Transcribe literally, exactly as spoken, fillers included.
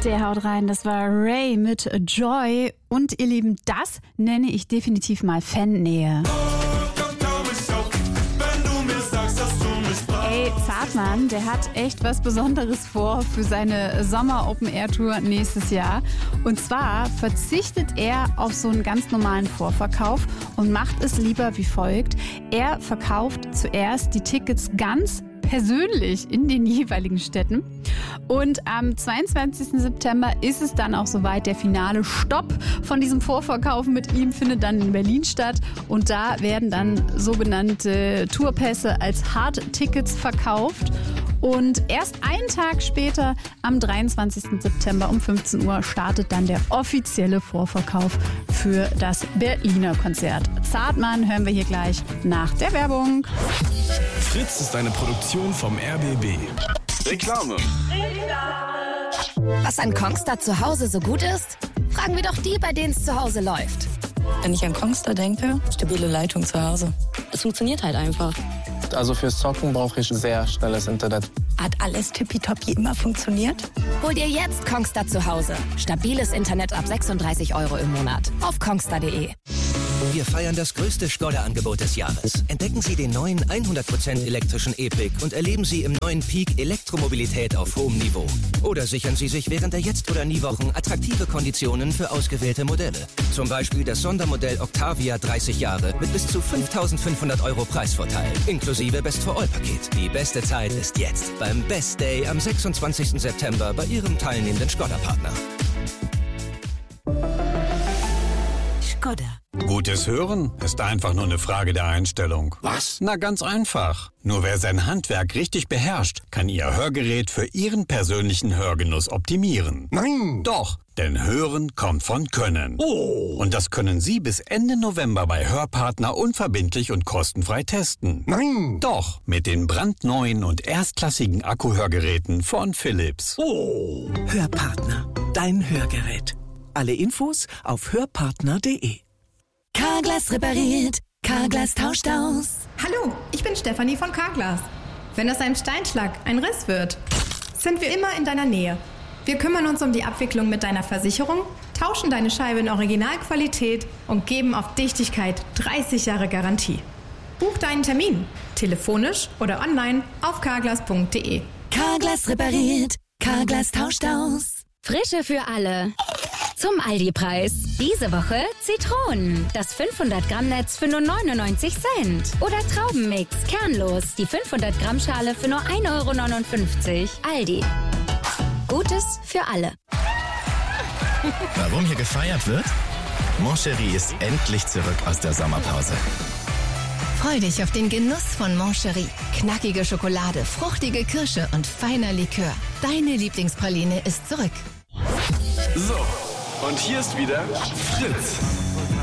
Der haut rein, das war Ray mit Joy. Und ihr Lieben, das nenne ich definitiv mal Fannähe. Ey, Zartmann, der hat echt was Besonderes vor für seine Sommer-Open-Air-Tour nächstes Jahr. Und zwar verzichtet er auf so einen ganz normalen Vorverkauf und macht es lieber wie folgt. Er verkauft zuerst die Tickets ganz persönlich in den jeweiligen Städten. Und am zweiundzwanzigsten September ist es dann auch soweit. Der finale Stopp von diesem Vorverkauf mit ihm findet dann in Berlin statt. Und da werden dann sogenannte Tourpässe als Hard-Tickets verkauft. Und erst einen Tag später, am dreiundzwanzigsten September um fünfzehn Uhr, startet dann der offizielle Vorverkauf für das Berliner Konzert. Zartmann hören wir hier gleich nach der Werbung. Fritz ist eine Produktion vom R B B. Reklame. Was an Kongstar zu Hause so gut ist? Fragen wir doch die, bei denen es zu Hause läuft. Wenn ich an Kongstar denke, stabile Leitung zu Hause. Es funktioniert halt einfach. Also fürs Zocken brauche ich sehr schnelles Internet. Hat alles tippitoppi immer funktioniert? Hol dir jetzt Kongstar zu Hause. Stabiles Internet ab sechsunddreißig Euro im Monat. Auf kongstar punkt de. Wir feiern das größte Skoda-Angebot des Jahres. Entdecken Sie den neuen hundert Prozent elektrischen E-Pick und erleben Sie im neuen Peak Elektromobilität auf hohem Niveau. Oder sichern Sie sich während der Jetzt- oder Nie-Wochen attraktive Konditionen für ausgewählte Modelle. Zum Beispiel das Sondermodell Octavia dreißig Jahre mit bis zu fünftausendfünfhundert Euro Preisvorteil. Inklusive Best-for-All-Paket. Die beste Zeit ist jetzt beim Best Day am sechsundzwanzigsten September bei Ihrem teilnehmenden Skoda-Partner. Skoda. Gutes Hören ist einfach nur eine Frage der Einstellung. Was? Na, ganz einfach. Nur wer sein Handwerk richtig beherrscht, kann Ihr Hörgerät für Ihren persönlichen Hörgenuss optimieren. Nein! Doch, denn Hören kommt von Können. Oh! Und das können Sie bis Ende November bei Hörpartner unverbindlich und kostenfrei testen. Nein! Doch, mit den brandneuen und erstklassigen Akkuhörgeräten von Philips. Oh! Hörpartner, dein Hörgerät. Alle Infos auf hörpartner punkt de. Carglass repariert, Carglass tauscht aus. Hallo, ich bin Stefanie von Carglass. Wenn aus einem Steinschlag ein Riss wird, sind wir immer in deiner Nähe. Wir kümmern uns um die Abwicklung mit deiner Versicherung, tauschen deine Scheibe in Originalqualität und geben auf Dichtigkeit dreißig Jahre Garantie. Buch deinen Termin, telefonisch oder online auf carglass punkt de. Carglass repariert, Carglass tauscht aus. Frische für alle. Zum Aldi-Preis. Diese Woche Zitronen. Das fünfhundert Gramm Netz für nur neunundneunzig Cent. Oder Traubenmix, kernlos. Die fünfhundert Gramm Schale für nur ein Euro neunundfünfzig. Aldi. Gutes für alle. Warum hier gefeiert wird? Moncherie ist endlich zurück aus der Sommerpause. Freu dich auf den Genuss von Moncherie. Knackige Schokolade, fruchtige Kirsche und feiner Likör. Deine Lieblingspraline ist zurück. So, und hier ist wieder Fritz.